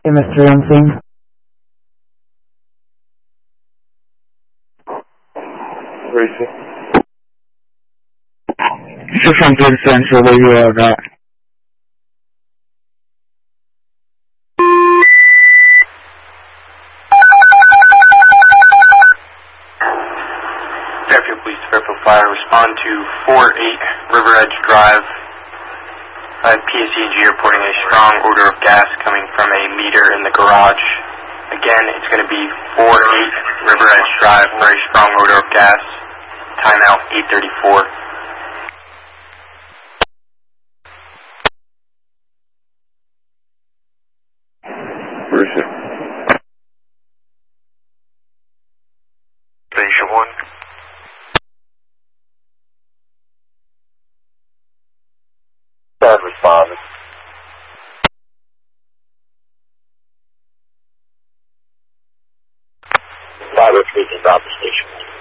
MS3 on scene. Racing. 是上边3说的月的。 Fairfield Police, Fairfield Fire, respond to 48 River Edge Drive. PSEG reporting a strong odor of gas coming from a meter in the garage. Again, it's going to be 48 River Edge Drive, very strong odor of gas. Timeout 8:34. Racing. Station 1. Bad responding. Fire speaking, Dr. Station 1.